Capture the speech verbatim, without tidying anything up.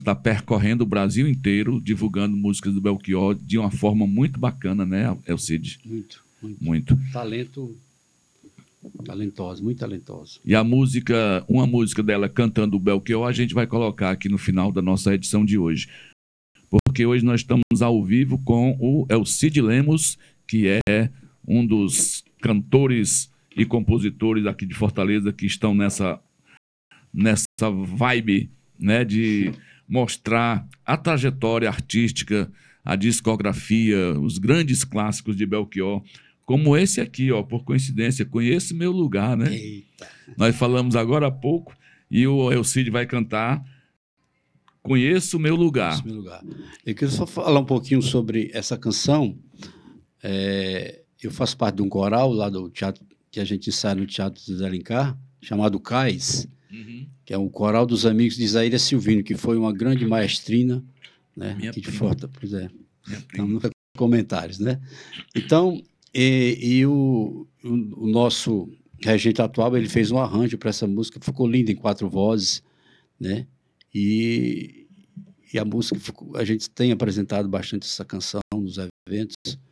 está percorrendo o Brasil inteiro, divulgando músicas do Belchior de uma forma muito bacana, né, Elcide? Muito, muito. Muito. Talento, talentoso, muito talentoso. E a música, uma música dela cantando o Belchior, a gente vai colocar aqui no final da nossa edição de hoje. Porque hoje nós estamos ao vivo com o Elcide Lemos, que é um dos cantores e compositores aqui de Fortaleza que estão nessa, nessa vibe, né, de mostrar a trajetória artística, a discografia, os grandes clássicos de Belchior, como esse aqui, ó, por coincidência, Conheço Meu Lugar, né? Eita. Nós falamos agora há pouco e o Elcide vai cantar Conheço Meu Lugar. Conheço Meu Lugar. Eu queria só falar um pouquinho sobre essa canção. É, eu faço parte de um coral lá do teatro, que a gente sai no Teatro de Alencar, chamado Cais, uhum. que é um coral dos amigos de Isaíra Silvino, que foi uma grande maestrina, né, Minha aqui de prima. Fortaleza. Pois é. Minha Então, prima. comentários, né? Então, e, e o, o, o nosso regente atual, ele fez um arranjo para essa música, ficou linda em quatro vozes, né? E, e a música, ficou, a gente tem apresentado bastante essa canção nos eventos,